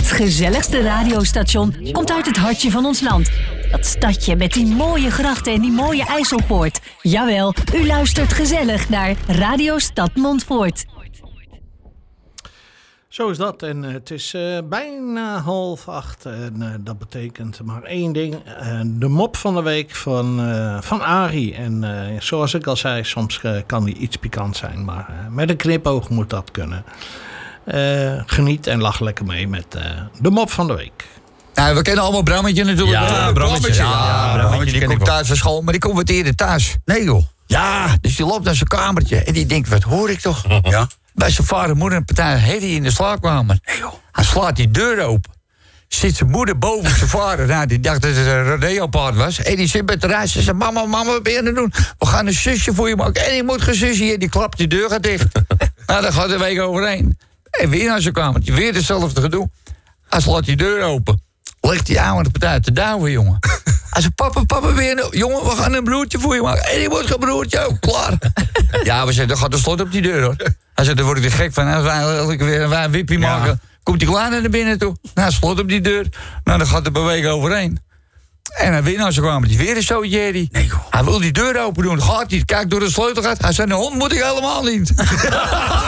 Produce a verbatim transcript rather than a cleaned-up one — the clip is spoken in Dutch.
Het gezelligste radiostation komt uit het hartje van ons land. Dat stadje met die mooie grachten en die mooie IJsselpoort. Jawel, u luistert gezellig naar Radio Stad Montfoort. Zo is dat. En uh, het is uh, bijna half acht. En uh, dat betekent maar één ding. Uh, de mop van de week van, uh, van Arie. En uh, zoals ik al zei, soms uh, kan die iets pikant zijn. Maar uh, met een knipoog moet dat kunnen. Uh, geniet en lach lekker mee met uh, de mop van de week. Nou, we kennen allemaal Brammetje natuurlijk. Ja, ja, Brammetje. Ja, Ja, Brammetje, Brammetje die komt thuis van school, maar die komt wat eerder thuis. Nee joh. Ja, dus die loopt naar zijn kamertje en die denkt, wat hoor ik toch? Ja. Bij zijn vader en moeder en partij Hedy in de slaapkamer. Nee joh. Hij slaat die deur open. Zit zijn moeder boven zijn vader. Nou, die dacht dat het een rodeopaard was. En die zit met de reis. Ze zegt, mama, mama, wat ben je aan het doen? We gaan een zusje voor je maken. En die moet geen zusje hier. Die klapt die deur gaat dicht. Nou, dan gaat de week overheen. En weer naar zijn kamertje. Weer hetzelfde gedoe. Hij slaat die deur open. Ligt die oude partij te douwen, jongen. Hij zegt, papa, papa, weer een... Jongen, we gaan een broertje voor je maken. En die wordt geen broertje ook. Klaar. Ja, we zeggen, dan gaat de slot op die deur, hoor. Hij zegt, daar word ik weer gek van. Als wij weer een wij wippie maken... Ja. Komt die kleine naar binnen toe. Nou, slot op die deur. Nou, dan gaat de beweging overheen. En hij weer naar zijn kamertje. Weer een zo Jerry. Nee, joh. Hij wil die deur open doen. Gaat hij. Kijk door de sleutelgat. Hij zei, de hond moet ik helemaal niet.